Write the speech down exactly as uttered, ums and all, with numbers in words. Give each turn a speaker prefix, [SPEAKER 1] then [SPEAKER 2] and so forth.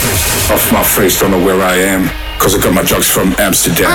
[SPEAKER 1] Off my face, don't know where I am. Cause I got my drugs from Amsterdam.